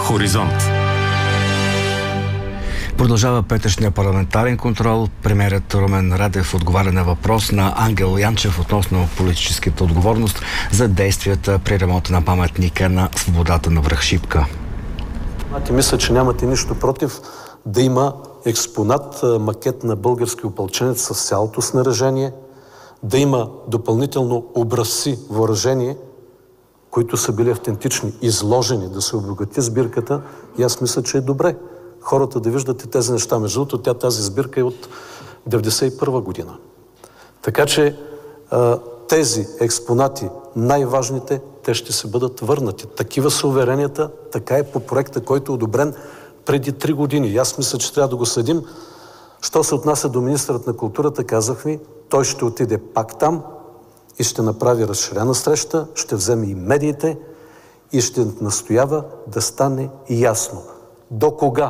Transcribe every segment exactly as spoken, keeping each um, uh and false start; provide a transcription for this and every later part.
Хоризонт. Продължава петъчния парламентарен контрол. Премиерът Румен Радев отговаря на въпрос на Ангел Янчев относно политическата отговорност за действията при ремонта на паметника на свободата на връх Шипка. Мисля, че нямате нищо против да има експонат, макет на български опълченец с цялото снаряжение, да има допълнително образци въоръжение, които са били автентични, изложени, да се обогати сбирката. И аз мисля, че е добре хората да виждат и тези неща. Между другото, тя тази сбирка е от деветдесет и първа година. Така че тези експонати, най-важните, те ще се бъдат върнати. Такива са уверенията, така е по проекта, който е одобрен преди три години. И аз мисля, че трябва да го следим. Що се отнася до министърът на културата, казах ви, той ще отиде пак там и ще направи разширена среща, ще вземе и медиите и ще настоява да стане ясно до кога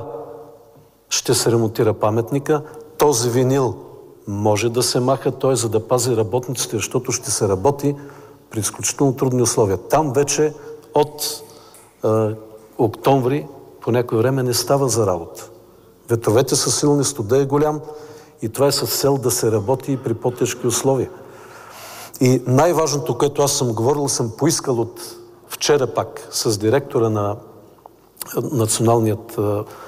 ще се ремонтира паметника. Този винил може да се маха, той за да пази работниците, защото ще се работи при изключително трудни условия. Там вече от е, октомври по някое време не става за работа. Ветровете са силни, студа е голям и това е с цел да се работи и при по-тежки условия. И най-важното, което аз съм говорил, съм поискал от вчера пак с директора на Националният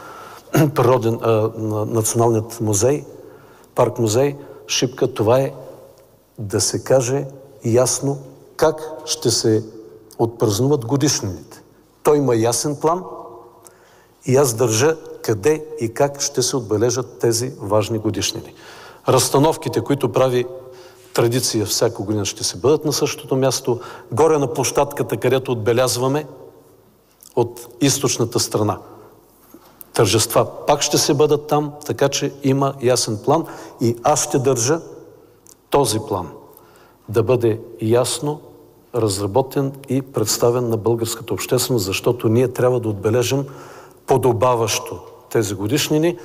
е, природен, е, на Националният музей, парк музей Шипка, това е да се каже ясно как ще се отпразнуват годишнините. Той има ясен план и аз държа къде и как ще се отбележат тези важни годишнини. Разстановките, които прави традиция всяка година, ще се бъдат на същото място. Горе на площадката, където отбелязваме от източната страна тържества, пак ще се бъдат там, така че има ясен план и аз ще държа този план да бъде ясно разработен и представен на българската общественост, защото ние трябва да отбележим подобаващо тези годишнини.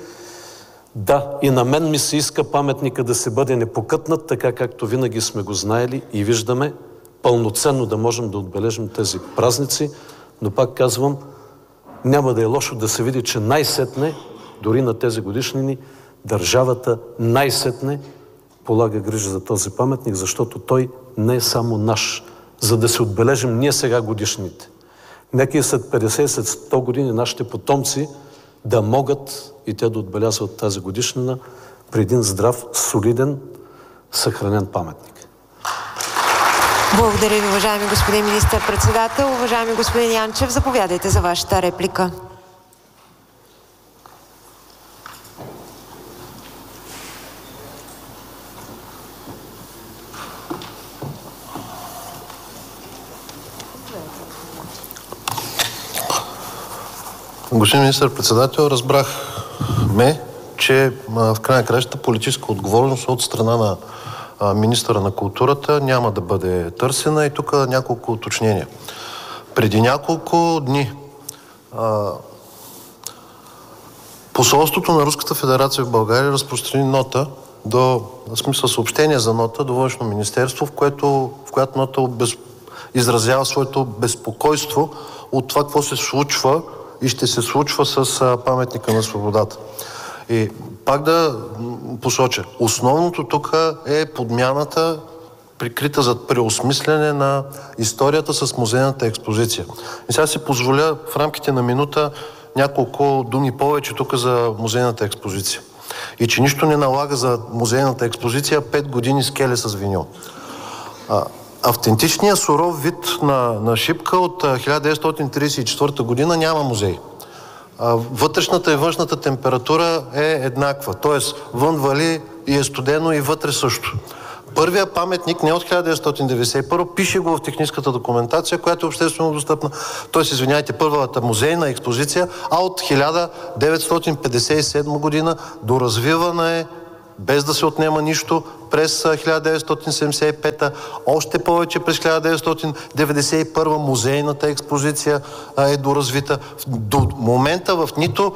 Да, и на мен ми се иска паметника да се бъде непокътнат, така както винаги сме го знаели и виждаме пълноценно да можем да отбележим тези празници, но пак казвам, няма да е лошо да се види, че най-сетне, дори на тези годишнини, държавата най-сетне полага грижа за този паметник, защото той не е само наш. За да се отбележим ние сега годишните. Нека и след петдесет, след сто години нашите потомци да могат и те да отбелязват тази годишнина при един здрав, солиден, съхранен паметник. Благодаря ви, уважаеми господин министър-председател. Уважаеми господин Янчев, заповядайте за вашата реплика. Господин министър-председател, разбрахме, че в край на краищата политическа отговорност от страна на министъра на културата няма да бъде търсена и тук няколко уточнения. Преди няколко дни посолството на Руската федерация в България разпространи нота, до, в смисъл съобщение за нота до Външно министерство, в, което, в която нота без, изразява своето безпокойство от това, какво се случва и ще се случва с паметника на свободата. И пак да посоча, основното тук е подмяната, прикрита зад преосмислене на историята с музейната експозиция. И сега си позволя в рамките на минута няколко думи повече тук за музейната експозиция. И че нищо не налага за музейната експозиция пет години скеле с винил. А, автентичният суров вид на, на Шипка от хиляда деветстотин тридесет и четвърта година няма музей. Вътрешната и външната температура е еднаква, т.е. вън вали и е студено и вътре също. Първият паметник не е от хиляда деветстотин деветдесет и първа, пише го в техническата документация, която е обществено достъпна, т.е. извиняйте, първата музейна експозиция, а от хиляда деветстотин петдесет и седма година доразвивана е без да се отнема нищо през хиляда деветстотин седемдесет и пета, още повече през хиляда деветстотин деветдесет и първа музейната експозиция е доразвита. До момента в нито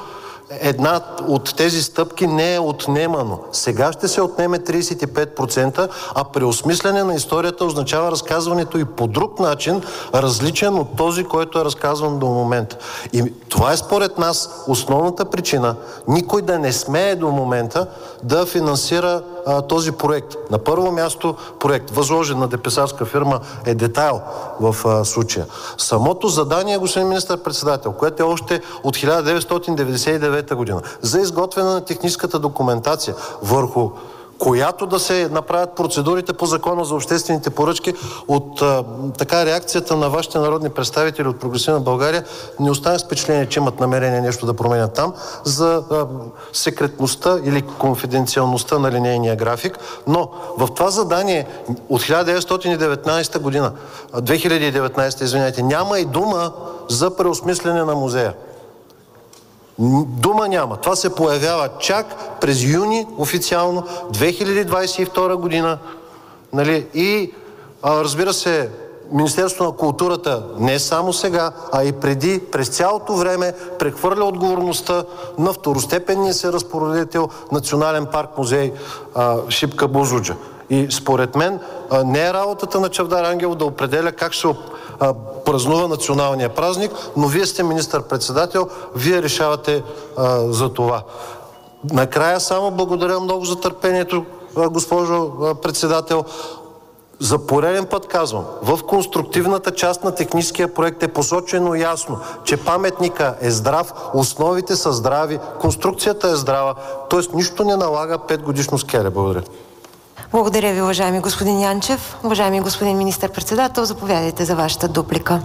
една от тези стъпки не е отнемано. Сега ще се отнеме трийсет и пет процента, а преосмисляне на историята означава разказването и по друг начин, различен от този, който е разказван до момента. И това е според нас основната причина никой да не смее до момента да финансира а, този проект. На първо място проект, възложен на деписарска фирма, е детайл в а, случая. Самото задание, господин министър-председател, което е още от хиляда деветстотин деветдесет и девета година, за изготвяне на техническата документация, върху която да се направят процедурите по Закона за обществените поръчки. От а, така реакцията на вашите народни представители от Прогресивна България не остане с впечатление, че имат намерение нещо да променят там за а, секретността или конфиденциалността на линейния график. Но в това задание от хиляда деветстотин и деветнадесета година, две хиляди и деветнадесета, извинете, няма и дума за преосмислене на музея. Дума няма. Това се появява чак през юни официално две хиляди двадесет и втора година. Нали? И а, разбира се, Министерството на културата не само сега, а и преди, през цялото време прехвърля отговорността на второстепенния се разпоредител Национален парк музей а, Шипка Бузлуджа. И според мен а, не е работата на Чавдар Ангелов да определя как ще а, празнува националния празник, но вие сте министър-председател, вие решавате а, за това. Накрая само благодаря много за търпението, а, госпожо а, председател. За пореден път казвам, в конструктивната част на техническия проект е посочено ясно, че паметника е здрав, основите са здрави, конструкцията е здрава, т.е. нищо не налага петгодишно скеле. Благодаря. Благодаря ви, уважаеми господин Янчев. Уважаеми господин министър-председател, заповядайте за вашата дуплика.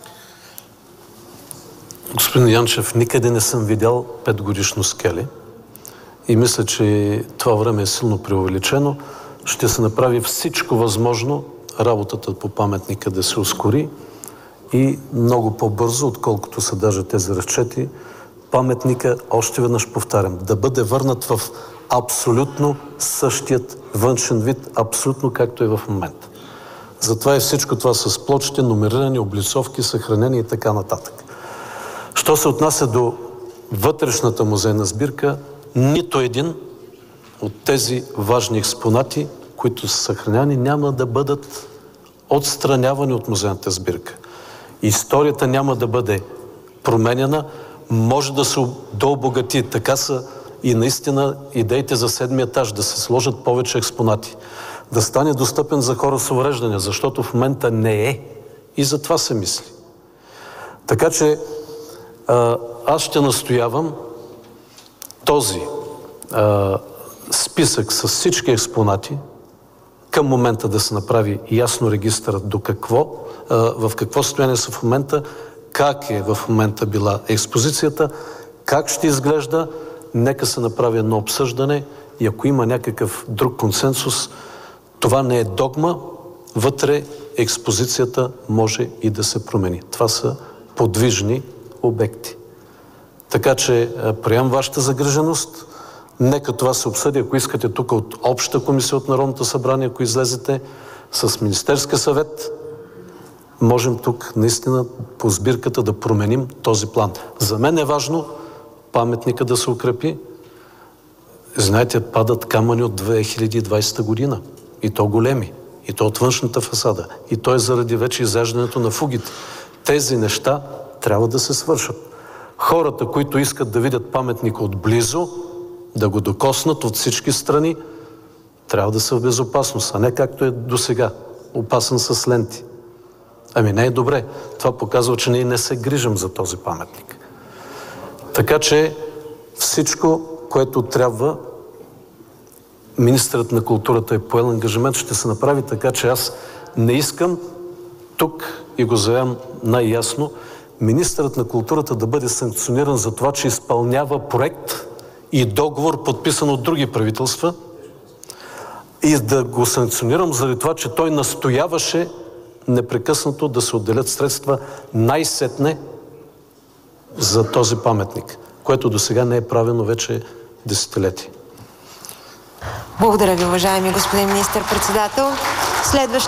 Господин Янчев, никъде не съм видял петгодишно скеле и мисля, че това време е силно преувеличено. Ще се направи всичко възможно работата по паметника да се ускори и много по-бързо, отколкото са даже тези разчети, паметника, още веднъж повтарям, да бъде върнат в абсолютно същият външен вид, абсолютно както е в момента. Затова е всичко това с плочите, номерирани, облицовки, съхранени и така нататък. Що се отнася до вътрешната музейна сбирка, нито един от тези важни експонати, които са съхранявани, няма да бъдат отстранявани от музейната сбирка. Историята няма да бъде променена, може да се дообогати. Така са и наистина идеите за седми етаж, да се сложат повече експонати, да стане достъпен за хора с увреждания, защото в момента не е. И за това се мисли. Така че аз ще настоявам този а, списък с всички експонати към момента да се направи ясно регистърът до какво, а, в какво състояние са в момента, как е в момента била експозицията, как ще изглежда, нека се направи едно обсъждане и ако има някакъв друг консенсус, това не е догма, вътре експозицията може и да се промени. Това са подвижни обекти. Така че приемам вашата загриженост. Нека това се обсъди, ако искате тук от общата комисия от Народното събрание, ако излезете с Министерския съвет, можем тук наистина по сбирката да променим този план. За мен е важно паметника да се укрепи. Знаете, падат камъни от две хиляди и двадесета година. И то големи. И то от външната фасада. И то е заради вече изяждането на фугите. Тези неща трябва да се свършат. Хората, които искат да видят паметника отблизо, да го докоснат от всички страни, трябва да са в безопасност, а не както е досега, опасен с ленти. Ами не е добре. Това показва, че ние не се грижим за този паметник. Така че всичко, което трябва, министърът на културата е поел ангажимент, ще се направи, така че аз не искам тук, и го заявям най-ясно, министърът на културата да бъде санкциониран за това, че изпълнява проект и договор, подписан от други правителства, и да го санкционирам заради това, че той настояваше непрекъснато да се отделят средства най-сетне за този паметник, което до сега не е правено вече десетилетия. Благодаря ви, уважаеми господин министър-председател. Следващ